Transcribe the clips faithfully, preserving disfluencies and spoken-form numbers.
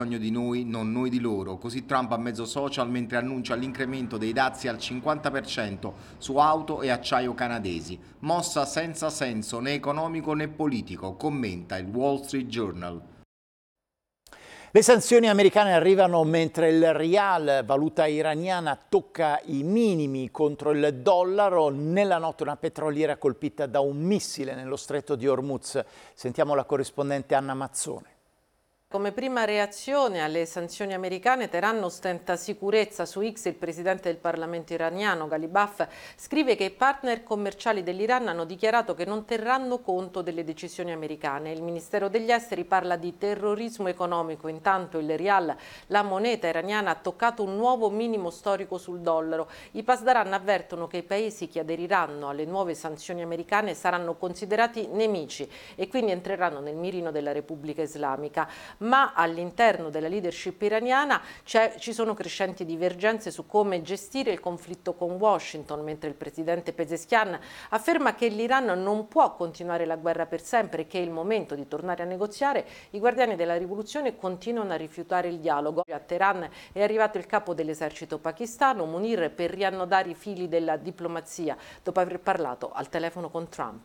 bisogno di noi, non noi di loro. Così Trump a mezzo social mentre annuncia l'incremento dei dazi al cinquanta per cento su auto e acciaio canadesi. Mossa senza senso né economico né politico, commenta il Wall Street Journal. Le sanzioni americane arrivano mentre il rial, valuta iraniana, tocca i minimi contro il dollaro. Nella notte una petroliera colpita da un missile nello stretto di Hormuz. Sentiamo la corrispondente Anna Mazzone. Come prima reazione alle sanzioni americane, Teheran ostenta sicurezza. Su X il presidente del Parlamento iraniano, Ghalibaf, scrive che i partner commerciali dell'Iran hanno dichiarato che non terranno conto delle decisioni americane. Il Ministero degli Esteri parla di terrorismo economico. Intanto il rial, la moneta iraniana, ha toccato un nuovo minimo storico sul dollaro. I Pasdaran avvertono che i paesi che aderiranno alle nuove sanzioni americane saranno considerati nemici e quindi entreranno nel mirino della Repubblica Islamica. Ma all'interno della leadership iraniana ci sono crescenti divergenze su come gestire il conflitto con Washington, mentre il presidente Pezeshkian afferma che l'Iran non può continuare la guerra per sempre e che è il momento di tornare a negoziare. I guardiani della rivoluzione continuano a rifiutare il dialogo. A Teheran è arrivato il capo dell'esercito pakistano, Munir, per riannodare i fili della diplomazia dopo aver parlato al telefono con Trump.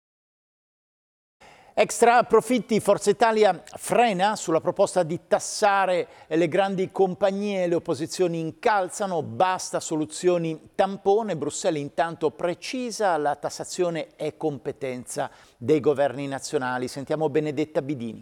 Extra profitti, Forza Italia frena sulla proposta di tassare le grandi compagnie, le opposizioni incalzano, basta soluzioni tampone. Bruxelles intanto precisa, la tassazione è competenza dei governi nazionali. Sentiamo Benedetta Bidini.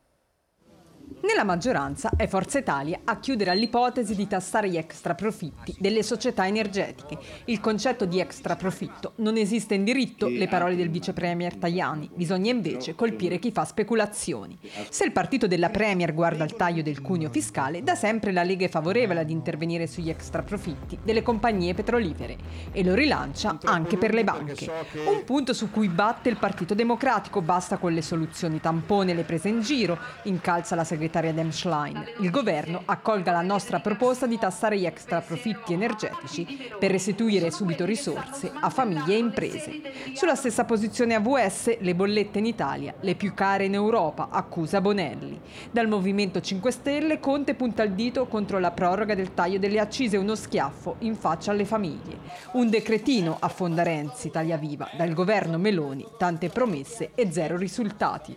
Nella maggioranza è Forza Italia a chiudere all'ipotesi di tassare gli extraprofitti delle società energetiche. Il concetto di extraprofitto non esiste in diritto, le parole del vice premier Tajani. Bisogna invece colpire chi fa speculazioni. Se il partito della premier guarda al taglio del cuneo fiscale, da sempre la Lega è favorevole ad intervenire sugli extraprofitti delle compagnie petrolifere e lo rilancia anche per le banche. Un punto su cui batte il Partito Democratico, basta con le soluzioni tampone, le prese in giro, incalza la segretaria Dem Schlein. Il governo accolga la nostra proposta di tassare gli extraprofitti energetici per restituire subito risorse a famiglie e imprese. Sulla stessa posizione A V S, le bollette in Italia, le più care in Europa, accusa Bonelli. Dal Movimento cinque Stelle Conte punta il dito contro la proroga del taglio delle accise, uno schiaffo in faccia alle famiglie. Un decretino, affonda Renzi, Italia Viva. Dal governo Meloni tante promesse e zero risultati.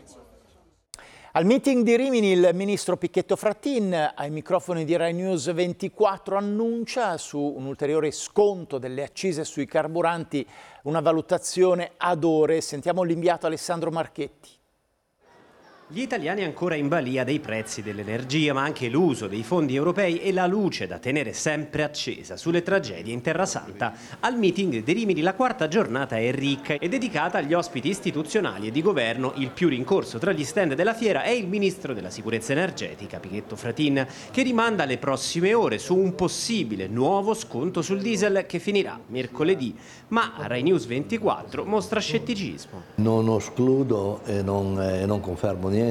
Al meeting di Rimini il ministro Pichetto Fratin ai microfoni di Rai News ventiquattro annuncia su un ulteriore sconto delle accise sui carburanti una valutazione ad ore. Sentiamo l'inviato Alessandro Marchetti. Gli italiani ancora in balia dei prezzi dell'energia, ma anche l'uso dei fondi europei e la luce da tenere sempre accesa sulle tragedie in Terra Santa. Al meeting di Rimini la quarta giornata è ricca e dedicata agli ospiti istituzionali e di governo. Il più rincorso tra gli stand della fiera è il ministro della sicurezza energetica, Pichetto Fratin, che rimanda alle prossime ore su un possibile nuovo sconto sul diesel che finirà mercoledì. Ma a Rai News ventiquattro mostra scetticismo. Non escludo e non, eh, non confermo niente.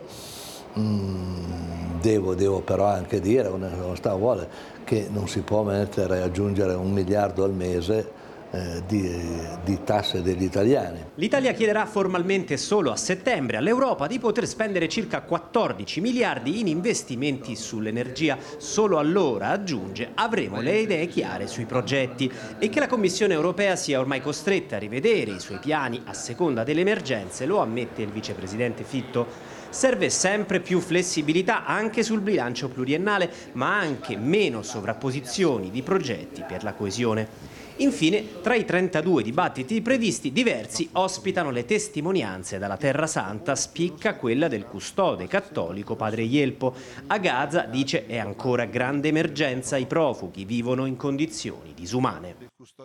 Mm, devo, devo però anche dire, onestà vuole, che non si può mettere a aggiungere un miliardo al mese eh, di, di tasse degli italiani. L'Italia chiederà formalmente solo a settembre all'Europa di poter spendere circa quattordici miliardi in investimenti sull'energia. Solo allora, aggiunge, avremo le idee chiare sui progetti e che la Commissione europea sia ormai costretta a rivedere i suoi piani a seconda delle emergenze, lo ammette il vicepresidente Fitto. Serve sempre più flessibilità anche sul bilancio pluriennale, ma anche meno sovrapposizioni di progetti per la coesione. Infine, tra i trentadue dibattiti previsti, diversi ospitano le testimonianze dalla Terra Santa, spicca quella del custode cattolico padre Yelpo. A Gaza, dice, è ancora grande emergenza, i profughi vivono in condizioni disumane.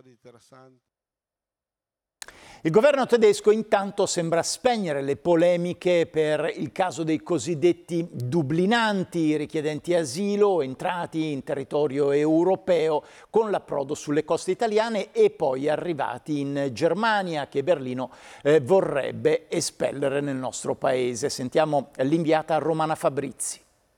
Il governo tedesco intanto sembra spegnere le polemiche per il caso dei cosiddetti dublinanti, richiedenti asilo entrati in territorio europeo con l'approdo sulle coste italiane e poi arrivati in Germania, che Berlino eh, vorrebbe espellere nel nostro paese. Sentiamo l'inviata Romana Fabrizi.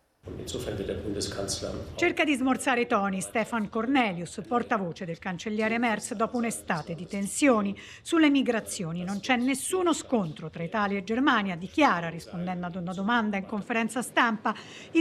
Cerca di smorzare toni Stefan Cornelius, portavoce del cancelliere Merz, dopo un'estate di tensioni sulle migrazioni. Non c'è nessuno scontro tra Italia e Germania, dichiara, rispondendo ad una domanda in conferenza stampa.